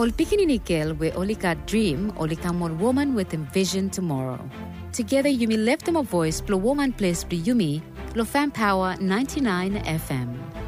Ol pikininikil we olika dream olika more woman with envision tomorrow. Together Yumi left them a voice, blow woman place, Yumi, Lo Fan Power 99 FM.